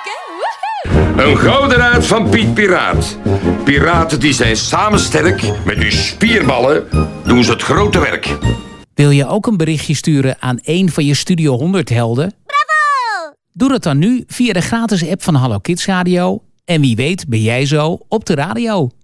Woehoe! Een gouden raad van Piet Piraat. Piraten die zijn samen sterk. Met hun spierballen doen ze het grote werk. Wil je ook een berichtje sturen aan een van je Studio 100 helden? Bravo! Doe dat dan nu via de gratis app van Hallo Kids Radio. En wie weet ben jij zo op de radio.